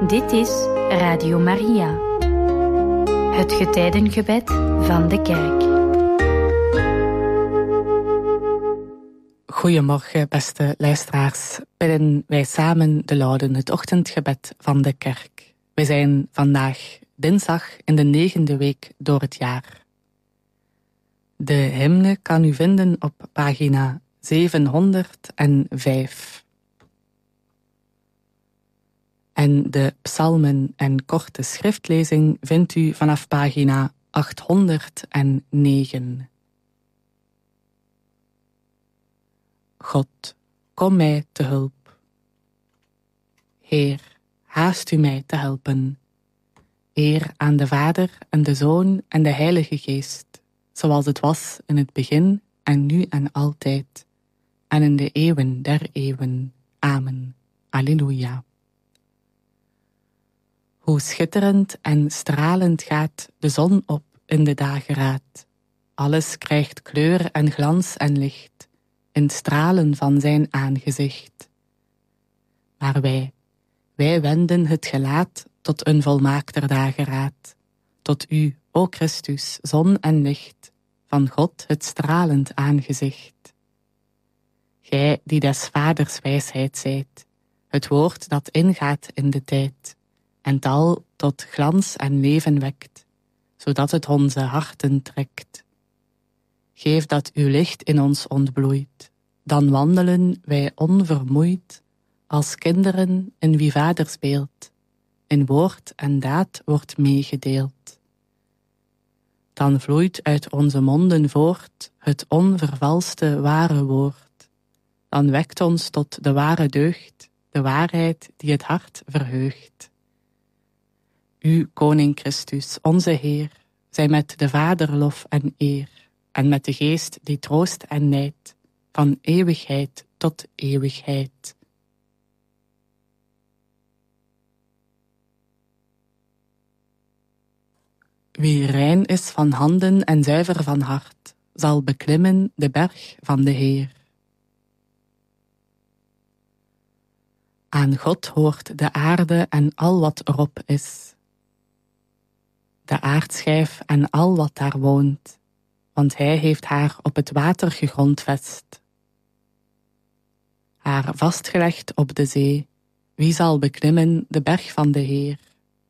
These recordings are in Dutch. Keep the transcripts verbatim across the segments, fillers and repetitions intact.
Dit is Radio Maria, het getijdengebed van de kerk. Goedemorgen, beste luisteraars. Bidden wij samen de Laude, het ochtendgebed van de kerk. We zijn vandaag dinsdag in de negende week door het jaar. De hymne kan u vinden op pagina zevenhonderdvijf. En de psalmen en korte schriftlezing vindt u vanaf pagina achthonderdnegen. God, kom mij te hulp. Heer, haast u mij te helpen. Eer aan de Vader en de Zoon en de Heilige Geest, zoals het was in het begin en nu en altijd, en in de eeuwen der eeuwen. Amen. Alleluia. Hoe schitterend en stralend gaat de zon op in de dageraad. Alles krijgt kleur en glans en licht, in het stralen van zijn aangezicht. Maar wij, wij wenden het gelaat tot een volmaakter dageraad, tot u, o Christus, zon en licht, van God het stralend aangezicht. Gij die des Vaders wijsheid zijt, het woord dat ingaat in de tijd, en tal tot glans en leven wekt, zodat het onze harten trekt. Geef dat uw licht in ons ontbloeit, dan wandelen wij onvermoeid, als kinderen in wie vaders beeld, in woord en daad wordt meegedeeld. Dan vloeit uit onze monden voort het onvervalste ware woord. Dan wekt ons tot de ware deugd, de waarheid die het hart verheugt. U, Koning Christus, onze Heer, zij met de Vader lof en eer, en met de Geest die troost en nijdt, van eeuwigheid tot eeuwigheid. Wie rein is van handen en zuiver van hart, zal beklimmen de berg van de Heer. Aan God hoort de aarde en al wat erop is, de aardschijf en al wat daar woont, want hij heeft haar op het water gegrondvest. Haar vastgelegd op de zee, wie zal beklimmen de berg van de Heer?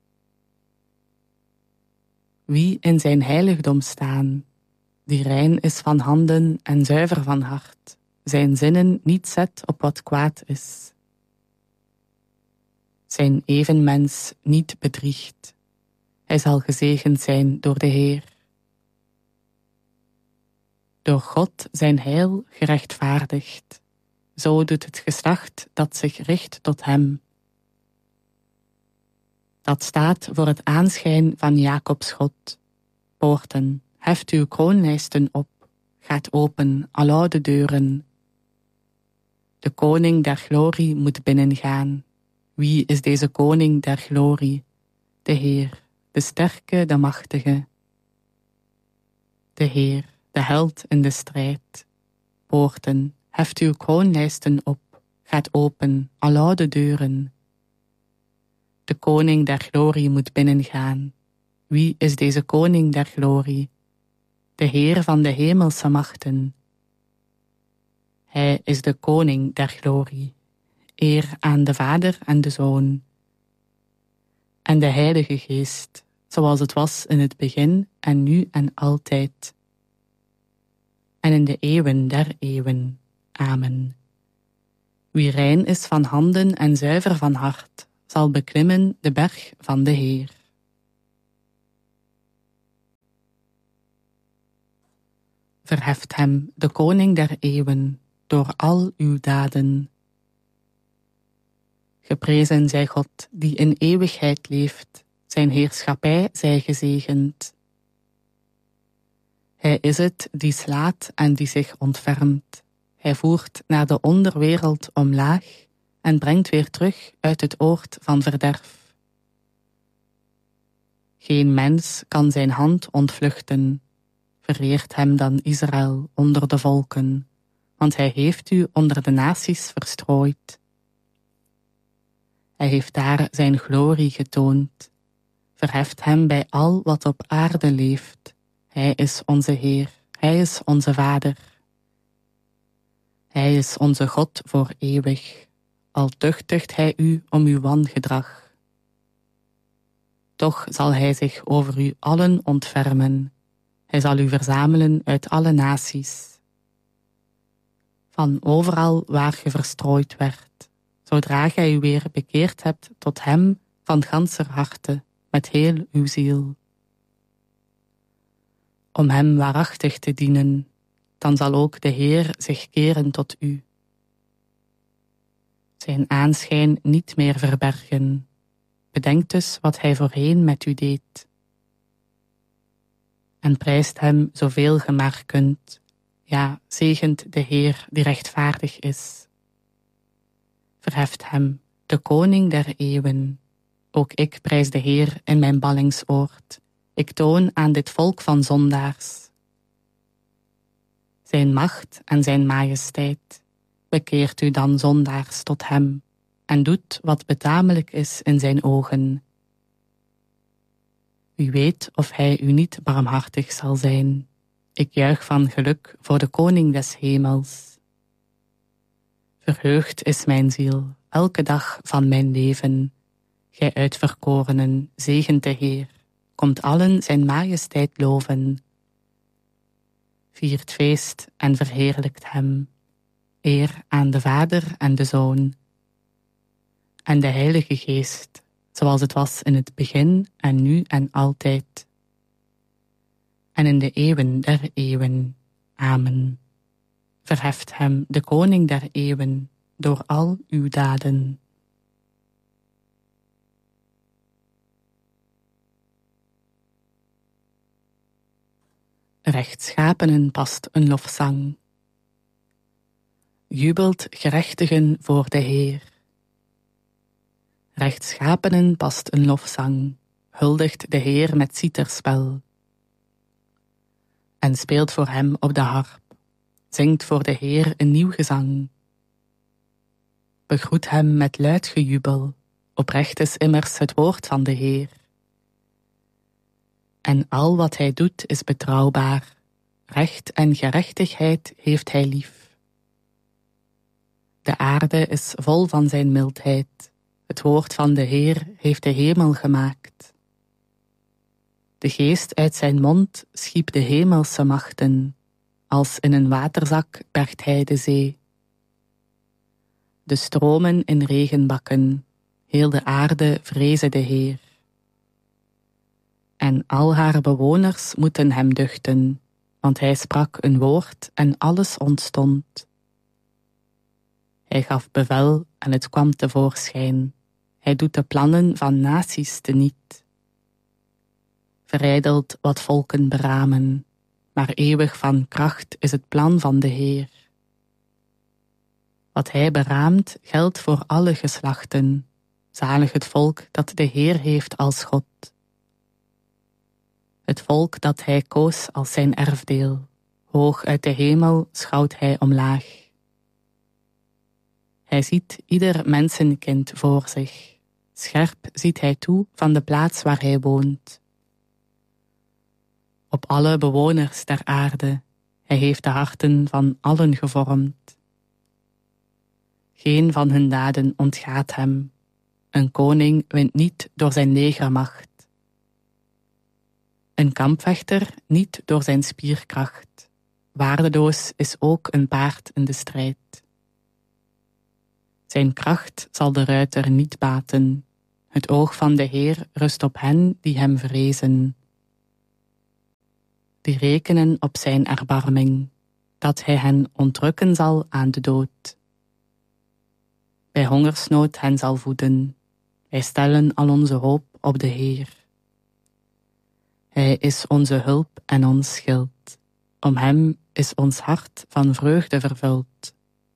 Wie in zijn heiligdom staan, die rein is van handen en zuiver van hart, zijn zinnen niet zet op wat kwaad is, zijn evenmens niet bedriegt, hij zal gezegend zijn door de Heer. Door God zijn heil gerechtvaardigd, zo doet het geslacht dat zich richt tot hem. Dat staat voor het aanschijn van Jacobs God. Poorten, heft uw kroonlijsten op, gaat open, aloude deuren. De koning der glorie moet binnengaan. Wie is deze koning der glorie? De Heer, de sterke, de machtige. De Heer, de held in de strijd. Poorten, heft uw kroonlijsten op, gaat open, aloude deuren. De koning der glorie moet binnengaan. Wie is deze koning der glorie? De Heer van de hemelse machten. Hij is de koning der glorie. Eer aan de Vader en de Zoon. En de Heilige Geest, zoals het was in het begin en nu en altijd. En in de eeuwen der eeuwen. Amen. Wie rein is van handen en zuiver van hart, zal beklimmen de berg van de Heer. Verheft hem, de koning der eeuwen, door al uw daden. Geprezen zij God, die in eeuwigheid leeft, zijn heerschappij zij gezegend. Hij is het die slaat en die zich ontfermt. Hij voert naar de onderwereld omlaag en brengt weer terug uit het oord van verderf. Geen mens kan zijn hand ontvluchten. Vereert hem dan Israël onder de volken, want hij heeft u onder de naties verstrooid. Hij heeft daar zijn glorie getoond. Verheft hem bij al wat op aarde leeft. Hij is onze Heer, Hij is onze Vader. Hij is onze God voor eeuwig, al tuchtigt Hij u om uw wangedrag. Toch zal Hij zich over u allen ontfermen. Hij zal u verzamelen uit alle naties. Van overal waar ge verstrooid werd, zodra gij u weer bekeerd hebt tot Hem van ganser harte, met heel uw ziel. Om Hem waarachtig te dienen, dan zal ook de Heer zich keren tot u. Zijn aanschijn niet meer verbergen. Bedenk dus wat Hij voorheen met u deed. En prijst Hem zoveel ge maar kunt. Ja, zegent de Heer die rechtvaardig is. Verheft Hem, de koning der eeuwen. Ook ik prijs de Heer in mijn ballingsoord. Ik toon aan dit volk van zondaars zijn macht en zijn majesteit. Bekeert u dan zondaars tot Hem en doet wat betamelijk is in zijn ogen. U weet of Hij u niet barmhartig zal zijn. Ik juich van geluk voor de koning des hemels. Verheugd is mijn ziel, elke dag van mijn leven. Gij uitverkorenen, zegent de Heer, komt allen zijn majesteit loven. Viert feest en verheerlijkt Hem. Eer aan de Vader en de Zoon. En de Heilige Geest, zoals het was in het begin en nu en altijd. En in de eeuwen der eeuwen. Amen. Verheft Hem, de koning der eeuwen, door al uw daden. Rechtschapenen past een lofzang. Jubelt gerechtigen voor de Heer. Rechtschapenen past een lofzang, huldigt de Heer met citerspel. En speelt voor Hem op de harp, zingt voor de Heer een nieuw gezang. Begroet Hem met luid gejubel, oprecht is immers het woord van de Heer. En al wat Hij doet is betrouwbaar, recht en gerechtigheid heeft Hij lief. De aarde is vol van zijn mildheid, het woord van de Heer heeft de hemel gemaakt. De geest uit zijn mond schiep de hemelse machten, als in een waterzak bergt Hij de zee. De stromen in regenbakken, heel de aarde vrezen de Heer. En al haar bewoners moeten Hem duchten, want Hij sprak een woord en alles ontstond. Hij gaf bevel en het kwam tevoorschijn. Hij doet de plannen van naties teniet. Verijdelt wat volken beramen, maar eeuwig van kracht is het plan van de Heer. Wat Hij beraamt geldt voor alle geslachten, zalig het volk dat de Heer heeft als God. Het volk dat Hij koos als zijn erfdeel, hoog uit de hemel schouwt Hij omlaag. Hij ziet ieder mensenkind voor zich, scherp ziet Hij toe van de plaats waar Hij woont. Op alle bewoners der aarde, Hij heeft de harten van allen gevormd. Geen van hun daden ontgaat Hem, een koning wint niet door zijn legermacht. Een kampvechter niet door zijn spierkracht, waardeloos is ook een paard in de strijd. Zijn kracht zal de ruiter niet baten, het oog van de Heer rust op hen die Hem vrezen. Die rekenen op zijn erbarming, dat Hij hen ontrukken zal aan de dood. Bij hongersnood hen zal voeden, wij stellen al onze hoop op de Heer. Hij is onze hulp en ons schild, om Hem is ons hart van vreugde vervuld.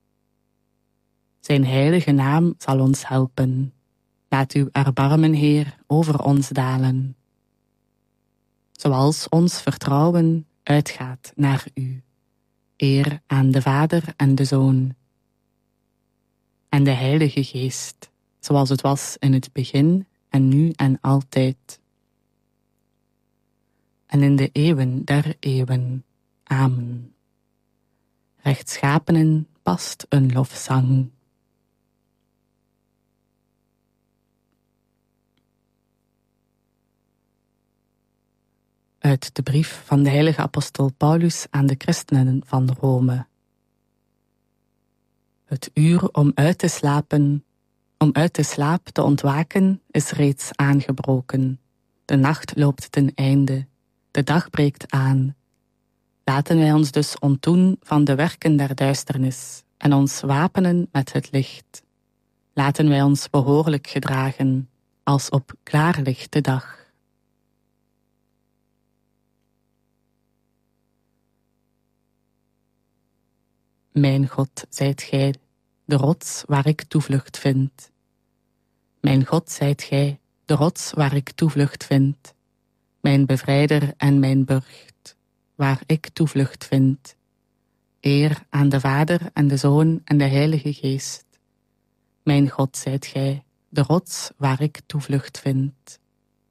Zijn heilige naam zal ons helpen. Laat uw erbarmen, Heer, over ons dalen. Zoals ons vertrouwen uitgaat naar u. Eer aan de Vader en de Zoon. En de Heilige Geest, zoals het was in het begin en nu en altijd. En in de eeuwen der eeuwen. Amen. Rechtschapenen past een lofzang. Uit de brief van de heilige apostel Paulus aan de christenen van Rome. Het uur om uit te slapen, om uit de slaap te ontwaken, is reeds aangebroken. De nacht loopt ten einde, de dag breekt aan. Laten wij ons dus ontdoen van de werken der duisternis en ons wapenen met het licht. Laten wij ons behoorlijk gedragen, als op klaarlichte dag. Mijn God, zijt gij, de rots waar ik toevlucht vind. Mijn God, zijt gij, de rots waar ik toevlucht vind. Mijn bevrijder en mijn burcht, waar ik toevlucht vind. Eer aan de Vader en de Zoon en de Heilige Geest. Mijn God, zijt gij, de rots waar ik toevlucht vind.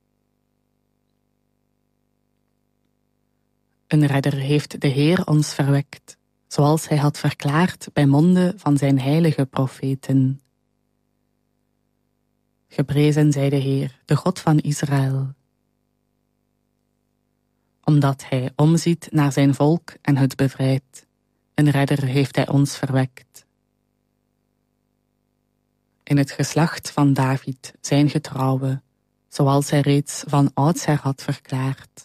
Een redder heeft de Heer ons verwekt, zoals hij had verklaard bij monden van zijn heilige profeten. Geprezen zij de Heer, de God van Israël. Omdat hij omziet naar zijn volk en het bevrijdt. Een redder heeft hij ons verwekt. In het geslacht van David, zijn getrouwe, zoals hij reeds van oudsher had verklaard.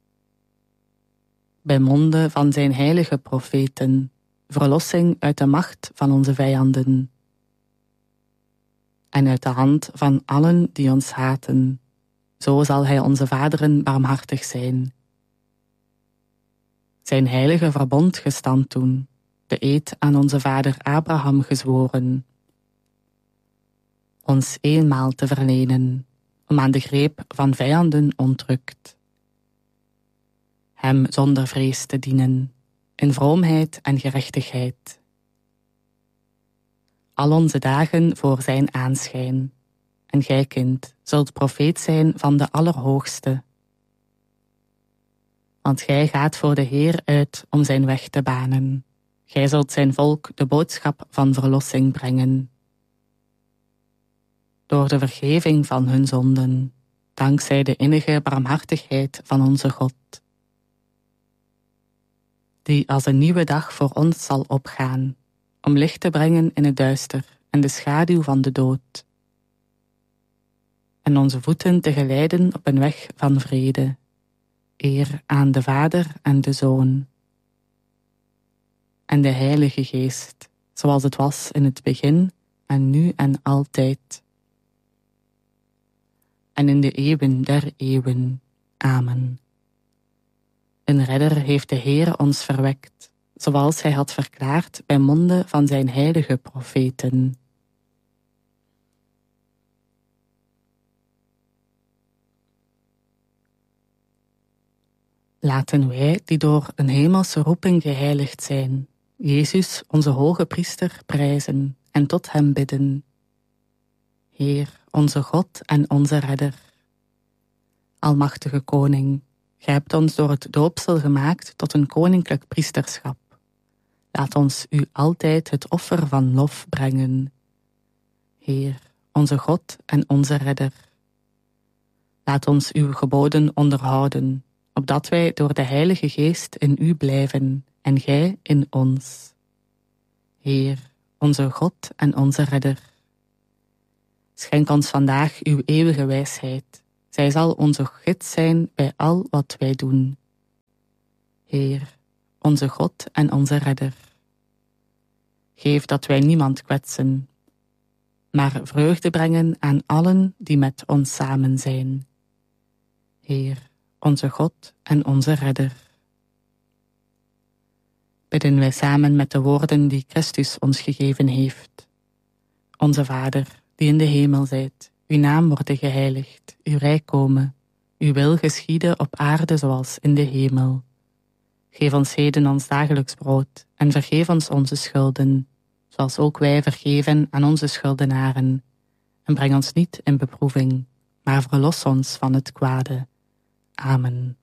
Bij monden van zijn heilige profeten, verlossing uit de macht van onze vijanden. En uit de hand van allen die ons haten, zo zal hij onze vaderen barmhartig zijn. Zijn heilige verbond gestand doen, de eed aan onze vader Abraham gezworen. Ons eenmaal te verlenen, om aan de greep van vijanden ontrukt. Hem zonder vrees te dienen, in vroomheid en gerechtigheid. Al onze dagen voor zijn aanschijn, en gij, kind, zult profeet zijn van de Allerhoogste. Want gij gaat voor de Heer uit om zijn weg te banen. Gij zult zijn volk de boodschap van verlossing brengen. Door de vergeving van hun zonden, dankzij de innige barmhartigheid van onze God. Die als een nieuwe dag voor ons zal opgaan, om licht te brengen in het duister en de schaduw van de dood. En onze voeten te geleiden op een weg van vrede, eer aan de Vader en de Zoon. En de Heilige Geest, zoals het was in het begin en nu en altijd. En in de eeuwen der eeuwen. Amen. Een redder heeft de Heer ons verwekt, zoals hij had verklaard bij monden van zijn heilige profeten. Laten wij, die door een hemelse roeping geheiligd zijn, Jezus, onze hoge priester, prijzen en tot hem bidden. Heer, onze God en onze redder. Almachtige koning, gij hebt ons door het doopsel gemaakt tot een koninklijk priesterschap. Laat ons u altijd het offer van lof brengen. Heer, onze God en onze redder. Laat ons uw geboden onderhouden, opdat wij door de Heilige Geest in u blijven en gij in ons. Heer, onze God en onze redder. Schenk ons vandaag uw eeuwige wijsheid. Zij zal onze gids zijn bij al wat wij doen. Heer, onze God en onze redder. Geef dat wij niemand kwetsen, maar vreugde brengen aan allen die met ons samen zijn. Heer, onze God en onze redder. Bidden wij samen met de woorden die Christus ons gegeven heeft. Onze Vader, die in de hemel zijt, uw naam worden geheiligd, uw rijk komen, uw wil geschieden op aarde zoals in de hemel. Geef ons heden ons dagelijks brood en vergeef ons onze schulden, zoals ook wij vergeven aan onze schuldenaren. en breng ons niet in beproeving, maar verlos ons van het kwade. Amen.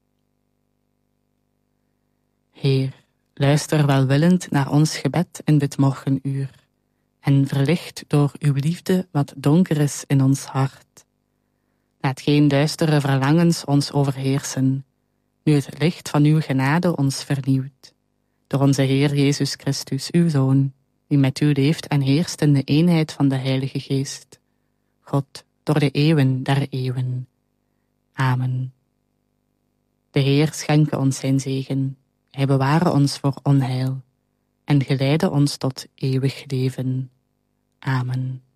Heer, luister welwillend naar ons gebed in dit morgenuur en verlicht door uw liefde wat donker is in ons hart. Laat geen duistere verlangens ons overheersen, nu het licht van uw genade ons vernieuwt. Door onze Heer Jezus Christus, uw Zoon, die met u leeft en heerst in de eenheid van de Heilige Geest. God, door de eeuwen der eeuwen. Amen. De Heer schenke ons zijn zegen. Hij beware ons voor onheil en geleide ons tot eeuwig leven. Amen.